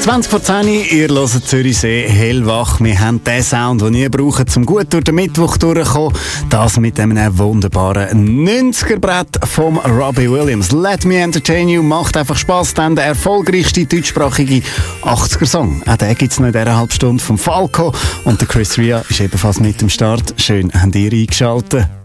20 vor 10 Uhr, ihr hört Zürichsee hellwach. Wir haben den Sound, den ihr braucht, um gut durch den Mittwoch durchzukommen. Das mit einem wunderbaren 90er-Brett vom Robbie Williams. Let Me Entertain You macht einfach Spass, denn der erfolgreichste deutschsprachige 80er-Song. Auch den gibt es noch in dieser halben Stunde vom Falco. Und der Chris Ria ist ebenfalls mit dem Start. Schön, habt ihr eingeschaltet.